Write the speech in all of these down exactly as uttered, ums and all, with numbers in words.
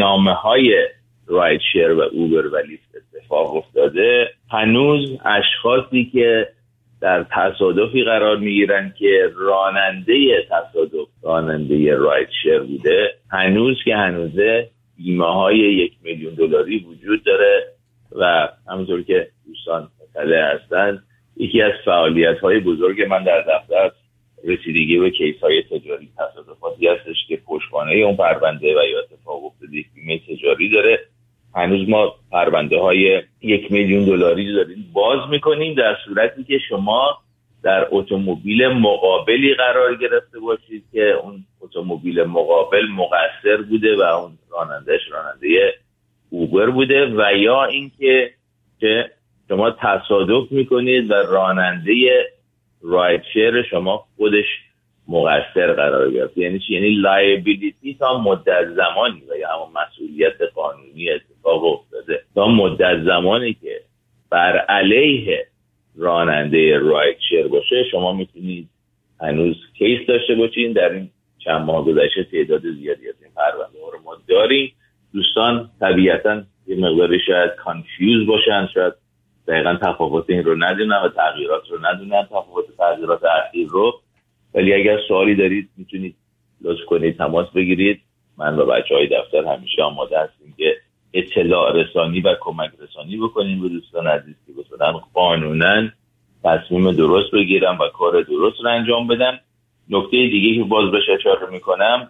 نامه‌های رایت شیر و اوبر و لیفت اتفاق افتاده، هنوز اشخاصی که در تصادفی قرار میگیرن که راننده تصادف راننده رایت شیر بوده، هنوز که هنوزه بیمه های یک میلیون دلاری وجود داره و همونطور که دوستان مطلع هستن، یکی از فعالیت های بزرگ من در دفتر رسیدگی به کیس های تجاری تصادفاتی هستش که پشتوانه اون پرونده و یا اتفاق افتاده بیمه تجاری داره. هنوز ما پرونده های یک میلیون دلاری داریم باز میکنیم در صورتی که شما در اتومبیل مقابلی قرار گرفته باشید که اون اتومبیل مقابل مقصر بوده و اون رانندهش راننده اوبر بوده، و یا اینکه که شما تصادف میکنید و راننده رایت شیر شما خودش مقصر قرار گرفته. یعنی چی؟ یعنی لایبیلیتی تا مدت زمانی و یا همون مسئولیت قانونی اتفاق افتاده تا مدت زمانی که بر علیه راننده رایت شیر باشه شما میتونید هنوز کیس داشته باشین. در این چند ماه گذشته تعداد زیادی از این پرونده ها رو ما داریم. دوستان طبیعتاً یه مقداری شاید کانفیوز باشن، شاید دقیقاً تفاوت این رو ندونن و تغییرات رو ندونن، تفاوت تغییرات اخیر رو. ولی اگر سوالی دارید میتونید لطف کنید تماس بگیرید. من و بچهای دفتر همیشه آماده هستیم که اطلاع رسانی و کمک رسانی بکنیم به دوستان عزیز که بتونن قانوناً تصمیم درست بگیرن و کار درست رو انجام بدن. نکته دیگه که باز بهش اشاره میکنم،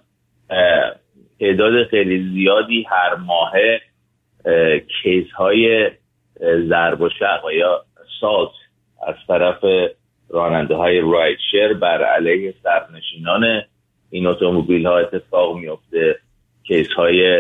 تعداد خیلی زیادی هر ماه کیس های ضرب و شق یا سالت از طرف راننده های رایت شیر بر علیه سرنشینان این اتومبیل ها اتفاق میفته. کیس های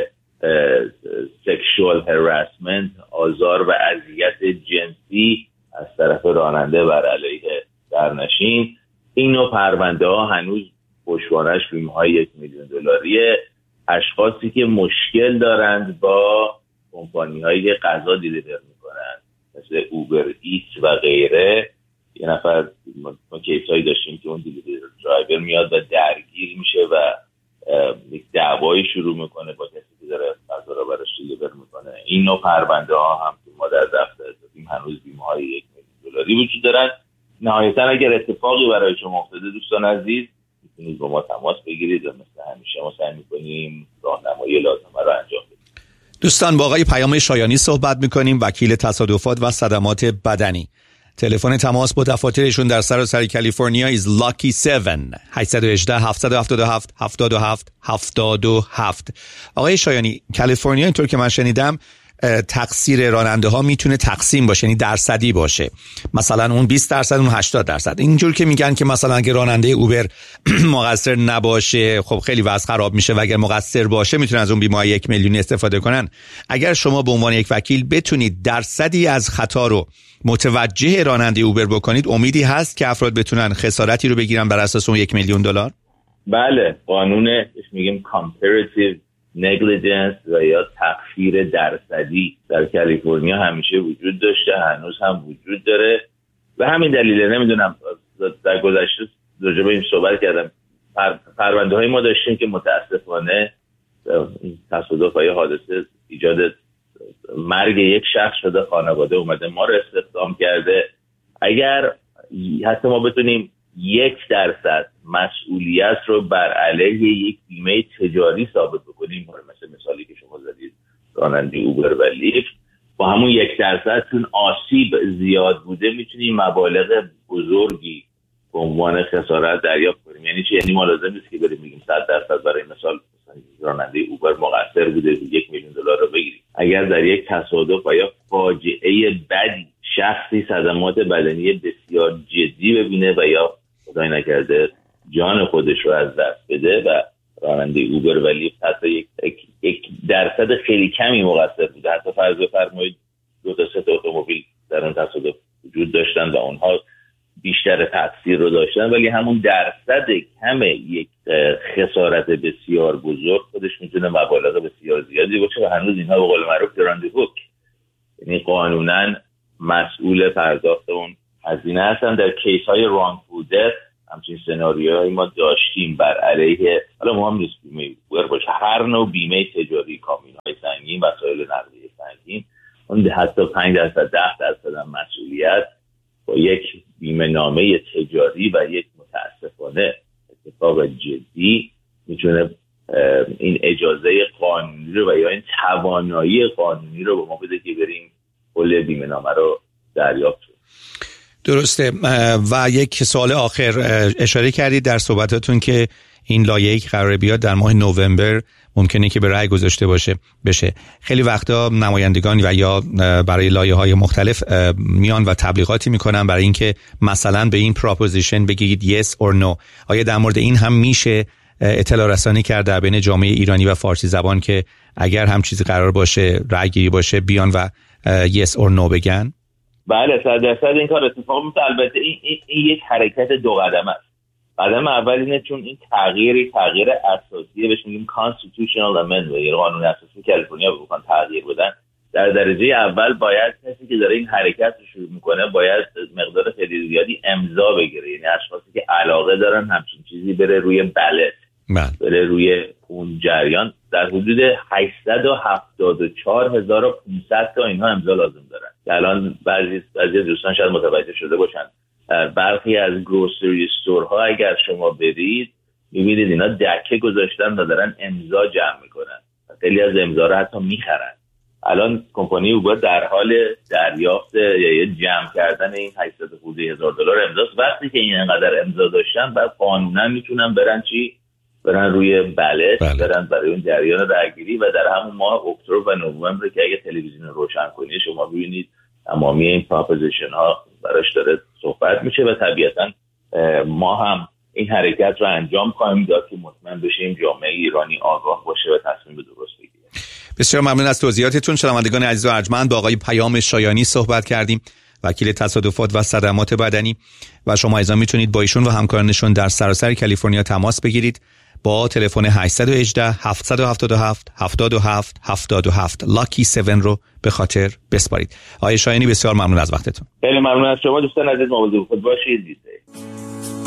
سکشوال هراسمنت، آزار و اذیت جنسی از طرف راننده بر علیه سرنشین. این نوع پرونده ها هنوز پشتوانش بیمه های یک میلیون دلاریه. اشخاصی که مشکل دارند با کمپانی هایی که غذا دیلیور میکنن مثل اوبر ایت و غیره، یه نفر ما کیس هایی داشتیم که اون دیلیور درایور میاد و درگیر میشه و یک دعوایی شروع میکنه با کسی که داره غذا رو براش دیلیور میکنه. این نوع پرونده ها هم که ما در دفتر داریم هنوز بیمه های یک میلیون دلاری وجود دارن. نهایتا اگر اتفاقی برای شما افتاده دوستان عزیز میتونید با ما تماس بگیرید و مثل همیشه ما سعی میکنیم راهنمایی لازمه رو انجام بدیم. دوستان با آقای پیام شایانی صحبت میکنیم، وکیل تصادفات و صدمات بدنی. تلفن تماس با دفاترشون در سراسر کالیفرنیا is lucky seven هشت یک هشت هفت هفت هفت هفت هفت هفت هفت. آقای شایانی، کالیفرنیا اینطور که من شنیدم تقصیر راننده ها میتونه تقسیم باشه، یعنی درصدی باشه، مثلا اون بیست درصد اون هشتاد درصد. اینجور که میگن که مثلا اگه راننده اوبر مقصر نباشه خب خیلی وضع خراب میشه و اگر مقصر باشه میتونن از اون بیمه یک میلیونی استفاده کنن. اگر شما به عنوان یک وکیل بتونید درصدی از خطا رو متوجه راننده اوبر بکنید، امیدی هست که افراد بتونن خسارتی رو بگیرن بر اساس اون یک میلیون دلار؟ بله، قانون میگیم comparative negligence و یا تقصیر درصدی در کالیفرنیا همیشه وجود داشته، هنوز هم وجود داره و همین دلیله. نمیدونم در گذشته راجع به این صحبت کردم، پر، پرونده های ما داشتیم که متاسفانه تصادف های حادثه ایجاد مرگ یک شخص شده، خانواده اومده ما رو استخدام کرده. اگر حتی ما بتونیم یک درصد مسئولیت رو بر علیه یک بیمه تجاری ثابت بکنیم، مثل مثالی که شما زدید راننده اوبر و لیفت، با همون یک درصد چون آسیب زیاد بوده میتونیم مبالغ بزرگی به عنوان خسارت دریافت کنیم. یعنی چی؟ یعنی ما لازم نیست که بریم بگیم صد درصد برای مثال راننده اوبر مقصر بوده یک میلیون دلار رو بگیریم. اگر در یک تصادف و یا فاجعه بدی شخصی صدمات بدنی بسیار جدی ببینه و یا خدای نکرده جان خودش رو از دست بده و راننده اوبر و لیفت حتی یک, یک درصد خیلی کمی مقصر بوده، حتی فرض بفرمایید دو تا سه تا اتومبیل در اون تصادف وجود داشتن و اونها بیشتر تقصیر رو داشتن، ولی همون درصد کم یک خسارت بسیار بزرگ خودش میتونه مبالغ بسیار زیادی باشه و هنوز اینها به قول معروف درند هوک، یعنی قانونا مسئول پرداخت اون هزینه هستن. در کیس های wrongful death همچین سناریوهایی ما داشتیم بر علیه، حالا مهم نیست بیمه اوبر باشه، هر نوع بیمه تجاری، کامیون های اون حتی پنج درصد ده درصد هم مسئولیت با یک بیمه نامه تجاری و یک متاسفانه اتفاق جدی میتونه این اجازه قانونی رو و یا این توانایی قانونی رو به ما بده که بریم کل بیمه نامه رو دریافت کنیم. درسته. و یک سوال آخر، اشاره کردید در صحبتاتون که این لایحه‌ای که قراره بیاد در ماه نوامبر ممکنه که به رأی گذاشته باشه بشه. خیلی وقتا نمایندگان و یا برای لایحه‌های مختلف میان و تبلیغاتی میکنن برای اینکه مثلا به این پروپوزیشن بگید yes or no. آیا در مورد این هم میشه اطلاع رسانی کرد در بین جامعه ایرانی و فارسی زبان که اگر هم چیزی قرار باشه رأی گیری باشه بیان و yes or no بگن؟ بله، صد درصد این کار اتفاق میفته. البته این, این, این یک حرکت دو قدم است. قدم اول اینه چون این تغییری تغییر اساسیه، بهش میگیم constitutional amendment، یعنی قانون اساسی کالیفرنیا رو بخوان تغییر بدن. در درجه اول باید کسی که داره این حرکت رو شروع میکنه باید مقدار خیلی زیادی امضا بگیره، یعنی اشخاصی که علاقه دارن همچین چیزی بره روی بلت، بره روی اون جریان. در حدود هشتصد و هفتاد و چهار هزار و پانصد تا اینها امضا لازم دارن که الان بعضی بعضی دوستان شاید متوجه شده باشن. برخی از گروسری استورها اگر شما برید میبینید اینا دکه گذاشتن و دارن امضا جمع میکنن، خیلی از امضا رو حتی میخرن. الان کمپانی اوبر در حال دریافت یا جمع کردن این هشتصد هزار دلار امضاست. وقتی که این انقدر امضا داشتن بعد قانونا میتونن برن چی برن روی بلت، بله. برن برای اون جریان درگیری و در همون ماه اکتبر و نوامبر که اگه تلویزیون روشن کنید شما ببینید تمامی این پروپوزیشن ها براش داره صحبت میشه و طبیعتا ما هم این حرکت رو انجام خواهیم داد که مطمئن بشیم جامعه ایرانی آگاه باشه و تصمیم درست بگیره. بسیار ممنون از توضیحاتتون. شنوندگان عزیز و ارجمند، با آقای پیام شایانی صحبت کردیم، وکیل تصادفات و صدمات بدنی، و شما ایضا میتونید با ایشون و همکارانشون در سراسر کالیفرنیا تماس بگیرید با تلفن هشت یک هشت هفت هفت هفت هفت هفت هفت هفت لاکی هفت رو به خاطر بسپارید. آقای شایانی بسیار ممنون از وقتتون. خیلی ممنون از شما دوستان عزیز، مواظب خود باشید.